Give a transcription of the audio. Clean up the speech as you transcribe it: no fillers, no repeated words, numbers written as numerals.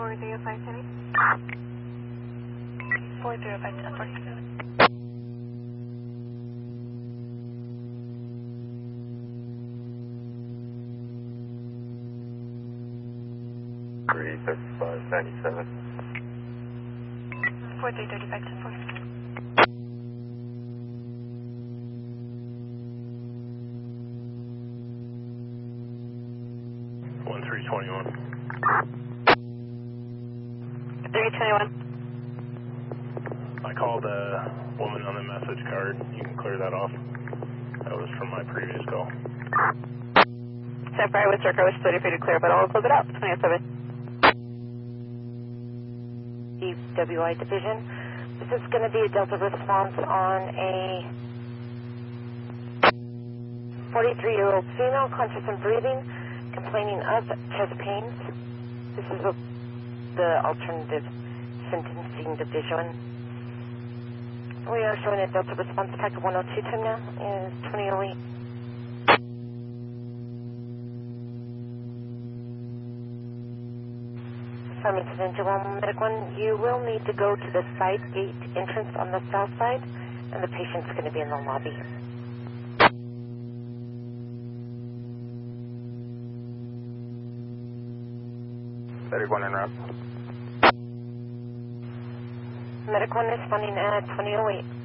40510. 40510. 33597. 4335 1321. 321. I called the woman on the message card. You can clear that off. That was from my previous call. Sapphire with Circle is 30 feet to clear, but I'll close it out. 207. WI Division. This is going to be a Delta response on a 43-year-old female, conscious and breathing, complaining of chest pains. This is the alternative sentencing division. We are showing a Delta response attack of 102 time now is 2008. Summit Angela Medic 1, you will need to go to the side gate entrance on the south side, and the patient's going to be in the lobby. Medic 1 en route. Medic 1 is responding at 2008.